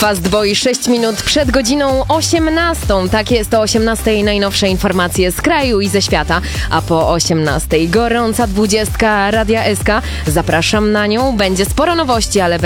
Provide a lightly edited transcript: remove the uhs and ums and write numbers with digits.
Fast Boy 6 minut przed godziną 18. Tak jest, o 18 najnowsze informacje z kraju i ze świata, a po 18 gorąca 20 Radia SK. Zapraszam na nią, będzie sporo nowości, ale